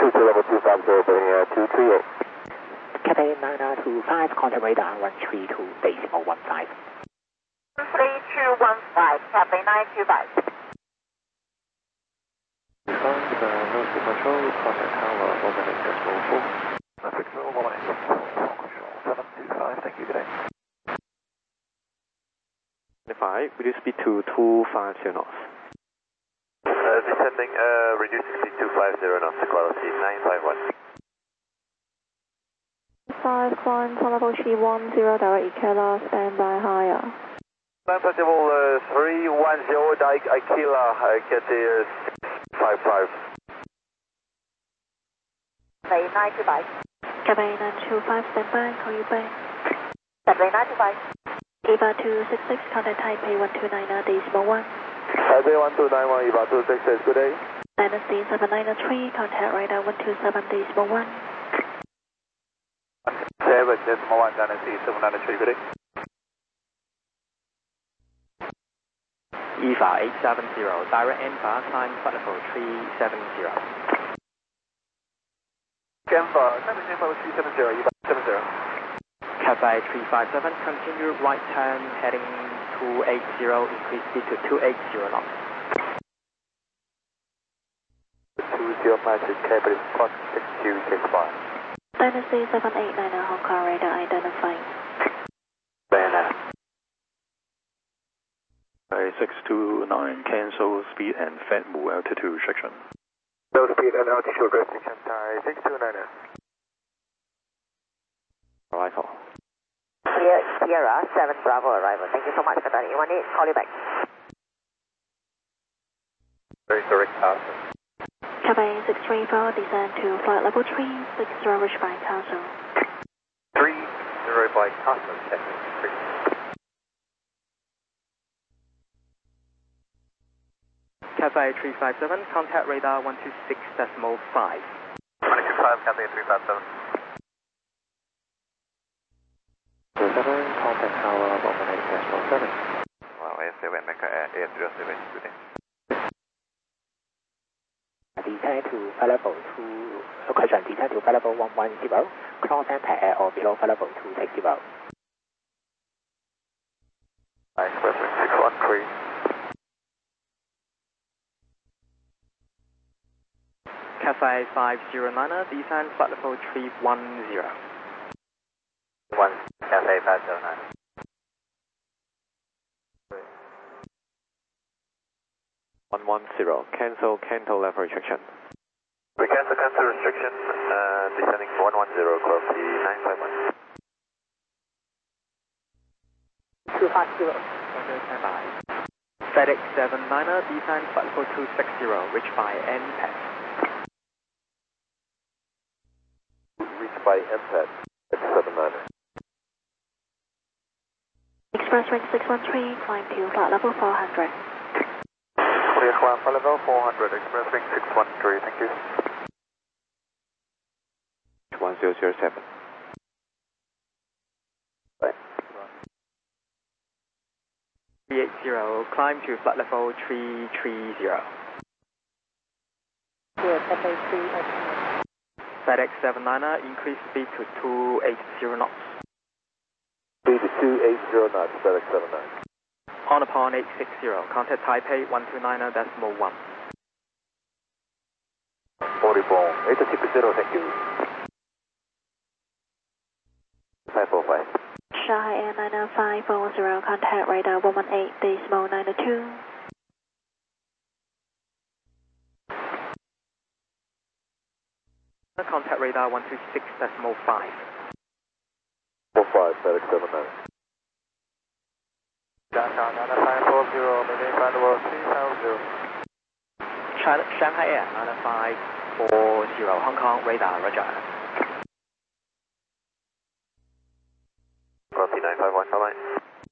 level 250, bearing 238. Cathay 9025, contact radar 132.15. 3215, Cathay 925. Military Control, contact tower 1.8.4. Signal 1.8.4, 725, thank you, good day. 5, reduce speed to 250 knots. Descending, reducing speed 250 knots, quality 951. 5, climb to level 310, direct Ikela, standby higher. Climb to level 310, direct Ikela, Cathay 655. Cathay 925. Cathay 925, standby, call you back. Cathay 925. EVA 266, contact Taipei 129.1. Taipei 1291, EVA 266, good day. Dynasty 793, contact radar 127.1. 7.1, Dynasty 793, good day. EVA 870, direct ENVA, climb flight level 370. ENVA, climb level 370, EVA 70. Cathay 357, continue right turn heading 280, increase speed to 280 knots. 2056, Cathay Fox 6265. Dynasty 789, Hong Kong radar identified. Banner. 629, cancel speed and FETMU altitude restriction. Low speed and altitude restriction, Thai 629. Arrival. Sierra 7 Bravo arrival. Thank you so much, Cathay 118. Call you back. Very correct answer. Cathay 634, descend to flight level 3, 60 reach by Castle. 30 by Cosmos, Cathay 3. Cathay 357, contact radar 126.5. 125, Cathay 357. 7, contact tower 1.8.7. Wow, A7, Mecca Air 807, good day. Descend to flight level 2, question, descend to flight level 110, cross anti-air or below flight level 260. Express 613. Cathay 509, descend flight level 310. 1, Cathay 509. Cancel level restriction. We cancel restriction, descending 110, quality 951. 250. Standby. FedEx 79, descend flight level 260, reach by NPAD. Reached by MPAD, X79. Express range 613, climb to flight level 400. Clear climb flight level 400, express wing 613, thank you. 1007. Bye. 380, climb to flight level 330. Here, Cathay 389. FedEx 79, increase speed to 280 knots. Speed to 280 knots, FedEx 79. On upon 860, contact Taipei 129.1. 44, 860, thank you. 545. Shanghai Air 99540, contact radar 118.92. Contact radar 126.5. 45, FedEx 79. Dakar 9540, maintain flight level 350. Shanghai Air 9540, Hong Kong radar, roger. Copy 951, bye bye.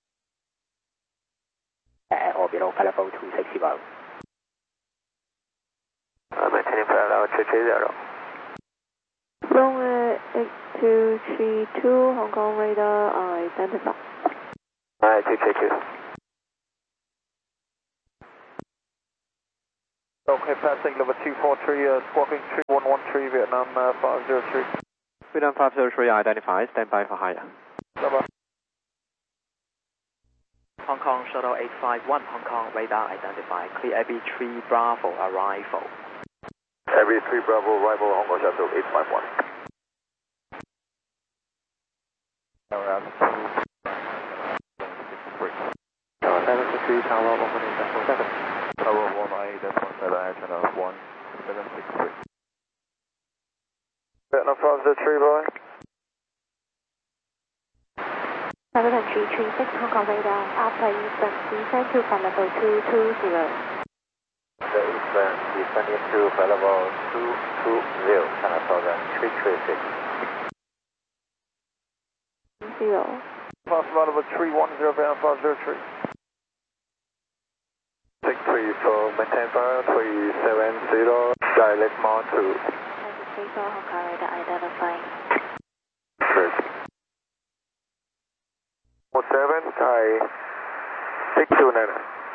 Air or below flight level 260. Maintaining flight level 230. Runway 8232, Hong Kong radar identified. 232. Okay, passing level 243, squawking 3113, Vietnam 503. Vietnam 503 identified, stand by for higher. Bye-bye. Hong Kong Shuttle 851, Hong Kong radar identified, clear AB3 Bravo arrival. AB3 Bravo arrival, Hong Kong Shuttle 851. Around 763 Tower 118.7. Tower 118.7, action of 1763. Vietnam 503, boy. 7336 Hong Kong radar, after Eastern descend to flight level 220. The Eastern descending to flight level 220, China Southern 336. 0. Fast level 310, Vietnam 503. 634, maintain fire, 370, direct mount to 734 Hong Kong radar identifying. 47, Thai 629.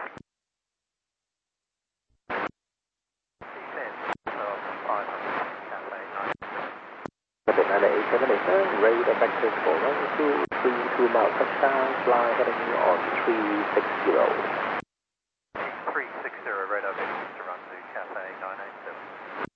Radar vector for 1232 miles touchdown, fly heading on 360. 360, radar vector to run to Cathay 987.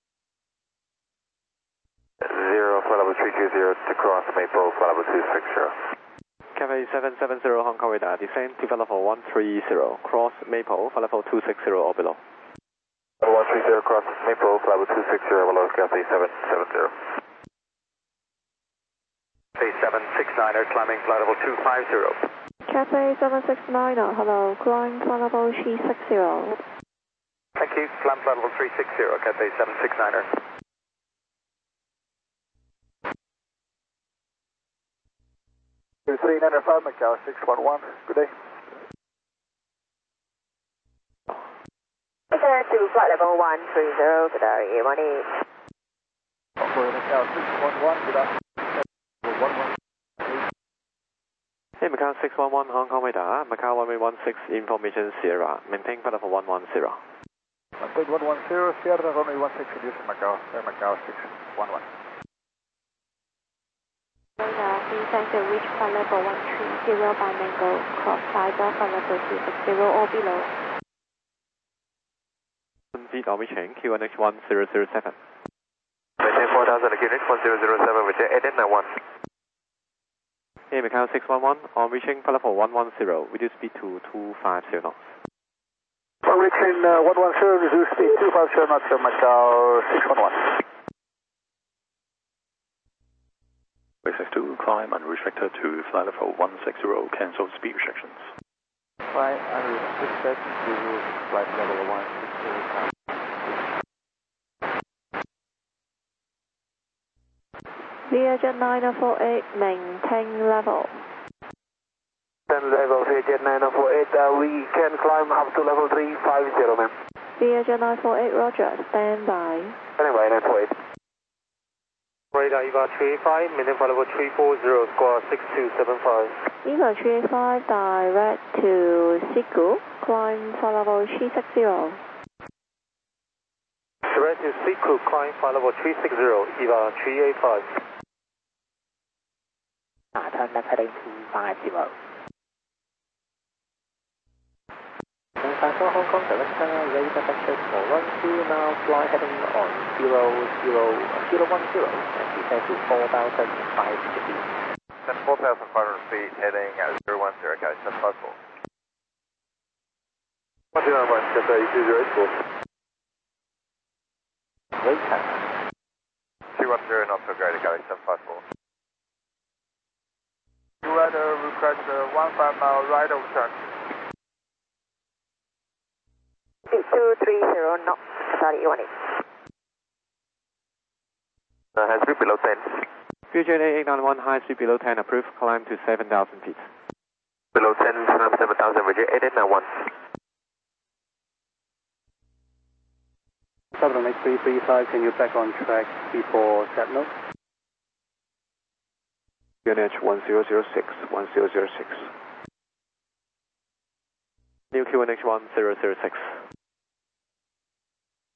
0, flight level 320 to cross Maple, flight level 260. Cathay 770 Hong Kong radar, descend to flight level 130, cross Maple, flight level 260 or below. 130 cross Maple, flight level 260, below Cathay 770. Cathay 769er, climbing flight level 250. Cathay 769, hello, climb flight level 360. Thank you, climb flight level 360, Cathay 769er. Two 395 Macau 611, good day. To flight level 130, good day, 18. Operator Macau 611, good afternoon. 11. Hey, Macau 611 Hong Kong radar, Macau 1116 information Sierra, maintain flight level 110. Maintain 110, Sierra runway 16 reducing Macau, Macau 611. Radar, descend to reach flight level 130 by Mango, cross Fiber flight level 260 or below. Feet on reaching, QNH 1007. Maintain 4000 units 1007 with J8891. Hey, Macau 611, on reaching flight level 110, reduce speed to 250 knots. On reaching 110, reduce speed 250 knots, Macau 611. 362, climb unrestricted to flight level 160, cancel speed restrictions. Flight unrestricted to flight level 160. Vietjet 948, maintain level. Level Vietjet 948, we can climb up to level 350, ma'am. Vietjet 948, roger, stand by. Anyway, 948. Radar EVA 385, maintain flight level 340, squawk 6275. EVA 385, direct to Siku, climb flight level 360. Direct to Siku, climb flight level 360, EVA 385. Turn left heading 250. San Hong Kong Director, radar vector for 12, now fly heading on 010 and descend to 4,500 feet. Then 4,500 feet heading at 010, guys, that's possible. 129 Cathay 2084. Wait time. 210 not so great, guys, that's possible. Radar request 15 mile right of turn. 230 knots, sorry, 18. High speed below 10. Vietjet 8891, high speed below 10, approved, climb to 7,000 feet. Below 10, climb 7,000, Vietjet 8891. 78335, can you back on track before Sapno? QNH 1006, 1006. New QNH 1006.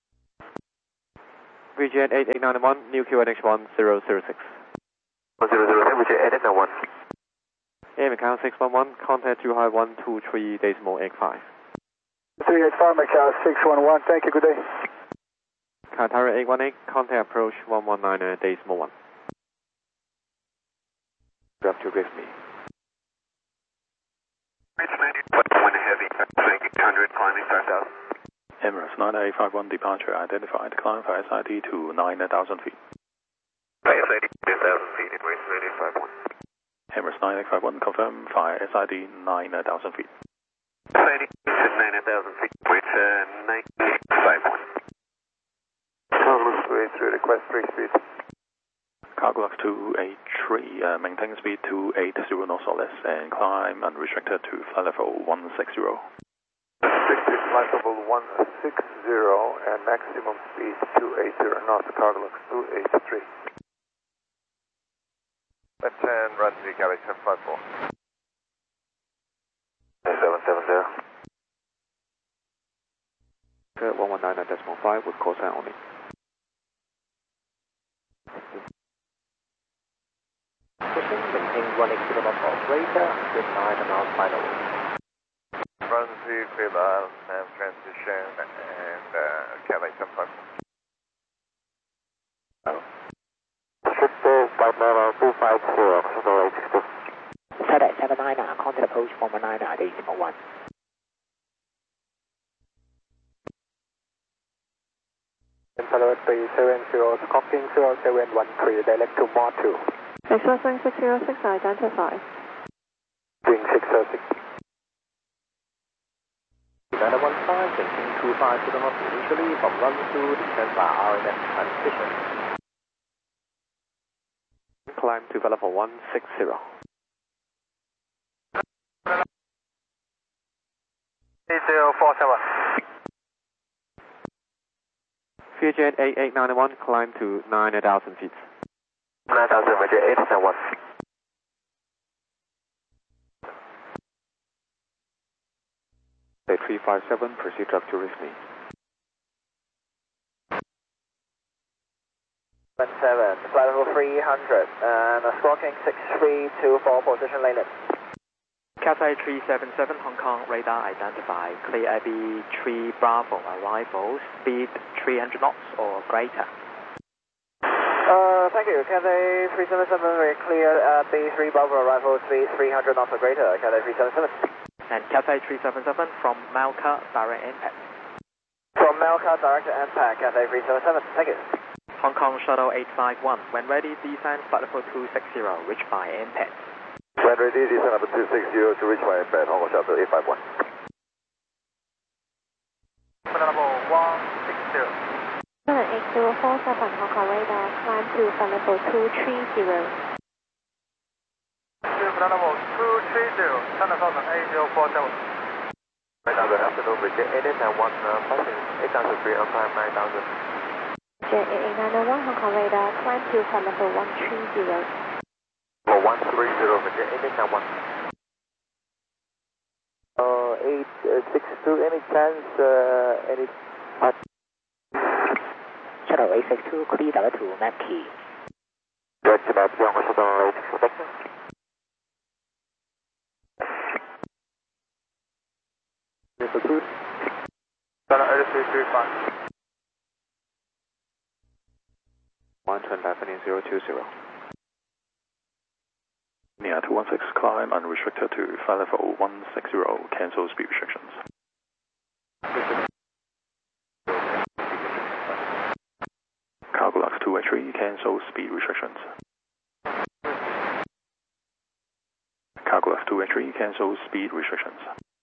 VGN 8891, new QNH 1006. 1006, VGN 8891. Air Macau 611, contact 2 high 123 decimal 85. 385 Macau 611, thank you, good day. Qatar 818, contact approach 119 decimal 1. Drop to brief me. Wind heavy, 800, climbing 5000. Emirates 9851 departure identified. Climb for SID to 9,000 feet. SID 9,000 feet, in range 9851. Emirates 9851 confirm fire SID 9,000 feet. SID 9,000 feet, range 9851. Cargolux 283, request 3 speed. Cargolux 283, maintain speed 280 knots or less and climb unrestricted to flight level 160. Restricted flight level 160 and maximum speed 280 knots, Cargolux 283. Let's run to Cali 754. 770. 119.5 with call sign only. Maintain 180 knots operator, with 9 knots final. Run to clear the transition and Cali 754. Shippo 59250, Saturday 79, contact approach 119 decimal 1. Imperial 370, Scorpion 0713, direct to Mod 2. Expresswing 606 identified. Wing 606. United 15, maintain 25 to the north initially from run to descend by RMS transition. Climb to level 160. 8047. VGN 8891, climb to 9,000 feet. 9,000, VGN 871. Day 357, proceed drop to reach me. 7, flight level 300, and squawking 6324, position layland. Cathay 377 Hong Kong radar identified. Clear AB 3 Bravo arrival. Speed 300 knots or greater. Thank you. Cathay 377, we're clear AB 3 Bravo arrival. Speed 300 knots or greater. Cathay 377. And Cathay 377 from Malka direct impact. From Malka direct to impact. Cathay 377. Thank you. Hong Kong Shuttle 851. When ready, descend flight level 260. Reach by impact. When ready, descend level 260 to reach my impact, Hong Kong Shuttle 851. Level 160. 8047 Hong Kong radar, climb to flight level 230. Level 230, 10,000, 8047. Radar, good afternoon, Bridget 8891, passing 8,000 free on climb 9,000. Jet 8891 Hong Kong radar, climb to flight level 130. 130, Bridget 8891. 862, any chance, any... Shuttle 862, clear direct to map key. Direct to map key, Hong Kong Shuttle 862. Mr. Cruise. Shuttle 8335. 120 020. Near 216, climb unrestricted to flight level 160, cancel speed restrictions. Cargolux 283, cancel speed restrictions. Cargolux 283, cancel speed restrictions.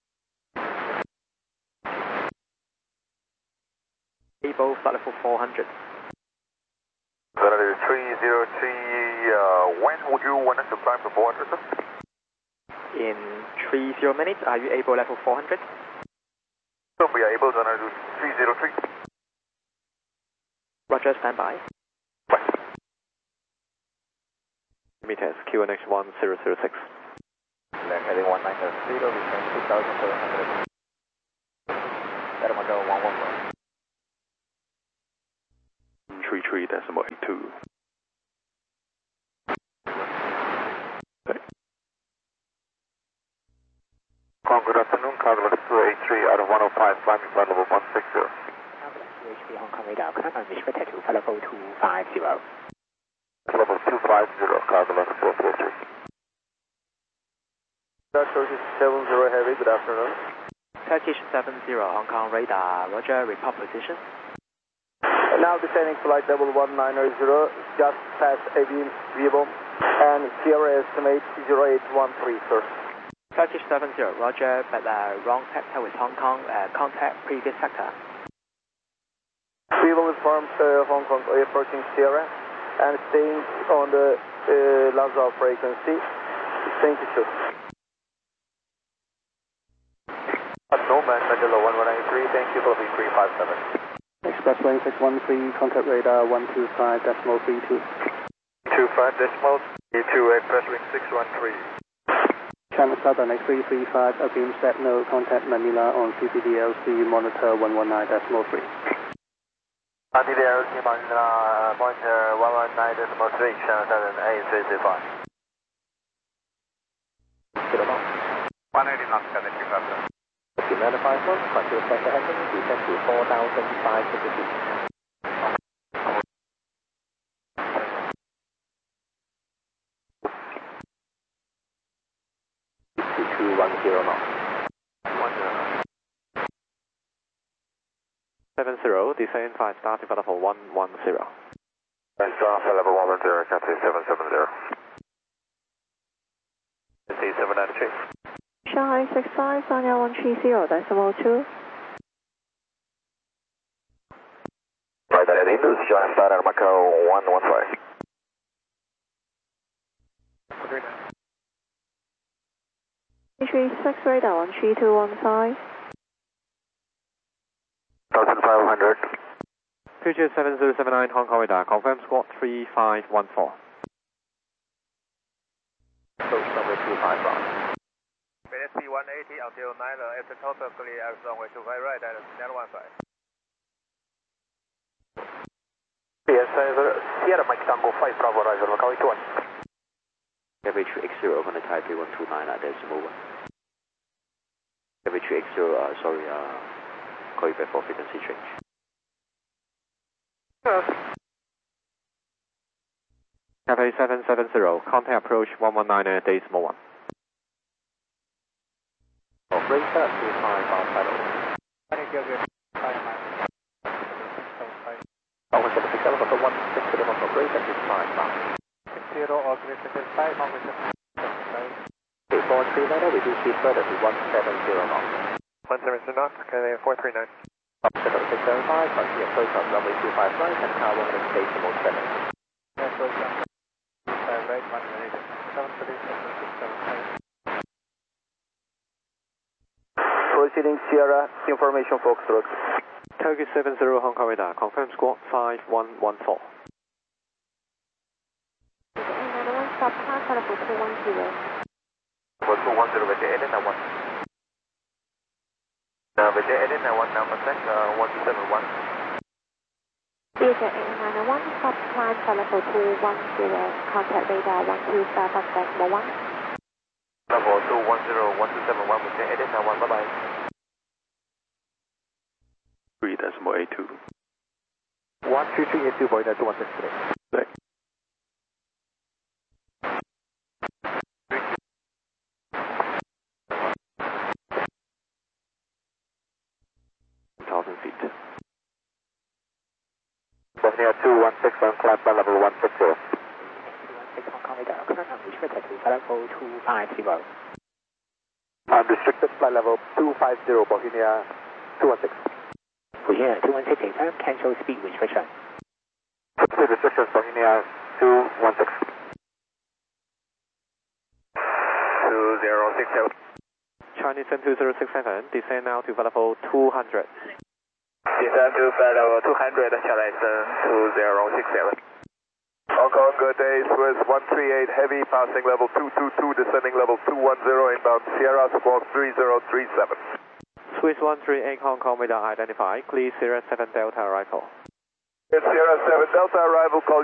Able flight level 400. Senator 303, when would you want us to climb to 400, sir? In 30 minutes, are you able level 400? So we are able to do 303. Roger, stand by. Meters QNH 1006. Heading 1930, return 2,700. That one go 114. 3.82. Good afternoon, Carlos 283 out of 105, climbing flight level 160. UHB Hong Kong radar, climb and restricted to flight level 250. Level 250, Carlos 443. Turkish 70 Heavy, good afternoon. Turkish 70 Hong Kong radar, Roger, report position. Now descending flight level 190, just past avian Vivo, and Sierra estimate 0813, sir. Turkish 70, Roger, but wrong sector with Hong Kong, contact previous sector. We will inform Hong Kong approaching Sierra and staying on the Lazar frequency. Thank you, sir. Nomad, Mandela 1193, thank you for V357. Expressway 613, contact radar 125.32. 25.32, expressway 613. China Southern X335, again set no contact Manila on CPDLC monitor 119.3. CPDLC Manila monitor 119.3, China Southern A335. 180 knots, connect to Captain. United 51, contact sector heading, descend to 4,550 feet. 2210 knots. 70, descend 5 star to level 110. 5 star for level 110, Cathay 770. Cathay 793. Shanghai 65, Sanya 130.2. Right, that is Shanghai Starter Macau 115. 36 radar 13215. 1500. Future 7079 Hong Kong radar, confirm squad 3514. Approach number 255. BSP 180 until 9 after total clear as runway 25 right at 915. Yes, Sierra Mike Tango 5 Bravo, Roger, Macau 81. Average X0 over the Taipei 129 at decimal 1. Average X0, call you back for frequency change. Cathay 770, contact approach 119 at decimal 1. Operator 25 outside over. Alpha 76 Alpha 16 to the Hong Kong operator 25 miles. 0 operator 5, Hong Kong 439, reduce speed further to 170 knots. 170 knots, Cathay 439. Option of 675, continue approach on runway 25 right and car 1 and decimal 7. Approach on 25 right, 1 737 675. Proceeding Sierra, information Foxtrot. Turkish 70 Hong Kong radar, confirm squad 5114. A91 stop pass for level 210. For 210 with the edit, I want. With the edit, I want now contact 1271. Vietjet A91 stop climb for level 210, contact radar 125.1. Level 210, 1271 with the edit, I want, bye bye. 3.82. 13382.2163. Right. Feet. Bosnia 2161, climb by level 160. 216 Hong Kong radar, climb and restricted to flight level 250. Unrestricted flight level 250, Bohemia 216. Bohemia 216, confirm cancel speed restriction. Speed restrictions, Bohemia 216. 2067. Chinese 2067, descend now to level 200. Descend to flight level 200, Chinese 2067. Hong Kong, good day, Swiss 138 Heavy, passing level 222, descending level 210, inbound Sierra, squawk 3037. Swiss 138 Hong Kong radar identified, clear Sierra 7 Delta arrival. Sierra 7 Delta arrival, call